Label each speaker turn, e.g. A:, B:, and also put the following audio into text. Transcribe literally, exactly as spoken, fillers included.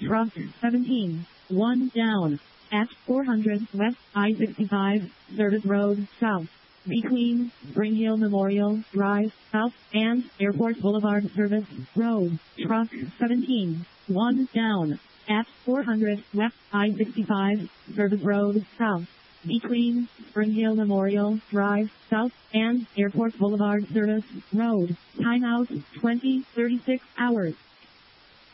A: Truck seventeen, one down. At four hundred West I sixty-five, Service Road, South. Between Spring Hill Memorial Drive, South, and Airport Boulevard Service Road. Truck seventeen, one down. At four hundred West I sixty-five, Service Road, South. Between Spring Hill Memorial Drive, South, and Airport Boulevard Service Road. Timeout twenty thirty-six hours.